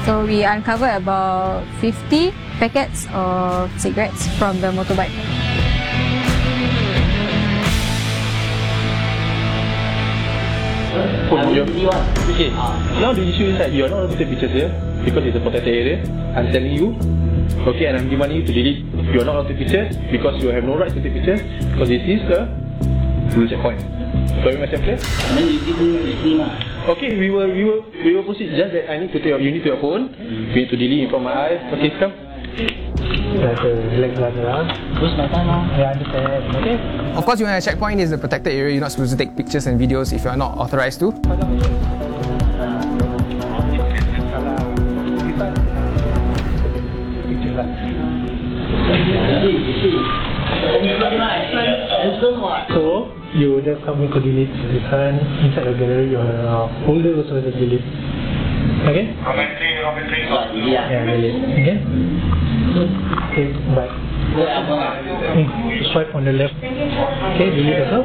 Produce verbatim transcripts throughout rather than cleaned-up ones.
So we uncovered about fifty packets of cigarettes from the motorbike. Okay, now the issue is that you are not allowed to take pictures here because it's a protected area. I'm telling you, okay, and I'm demanding you to delete. You are not allowed to take pictures because you have no right to take pictures because this is the blue checkpoint. So you myself clear? Okay, we will we will we will proceed. Just that I need to take your, you need to your phone. You need to delete it from my eyes. Okay, come. Relax lah. Push my time lah. I understand. Okay. Of course, when a checkpoint is a protected area, you're not supposed to take pictures and videos if you are not authorized to. So, you just come to delete this one. Inside the gallery, your uh, folder also has a delete. Okay? Yeah, delete. Okay? Okay, bye. Hmm. Swipe on the left. Okay, delete also.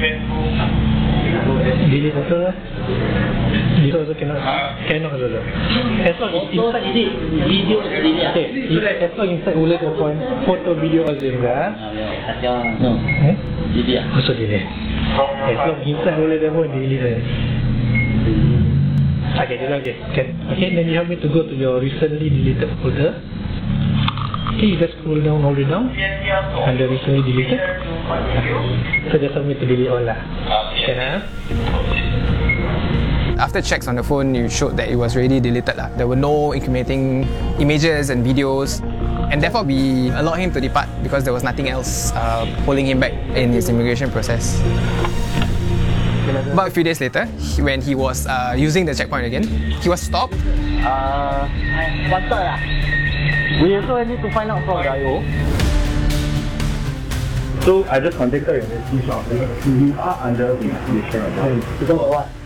Delete also. This also cannot. Cannot also. As long as inside video. Okay, as long inside bullet point, photo, video also enggak. No. Eh? Delete. Also delete. As long inside bullet point, delete. Okay, okay, can. Okay, then you have me to go to your recently deleted folder. Okay, you just scroll down all the way down under recently deleted. So just have me to delete all lah. Can ah? After checks on the phone, you showed that it was already deleted lah. There were no incriminating images and videos, and therefore we allowed him to depart because there was nothing else uh, holding him back in his immigration process. About a few days later, he, when he was uh, using the checkpoint again, he was stopped. Uh, one third lah. We also need to find out from the I O. So I just contacted your shop. You are under investigation right now. Because of what?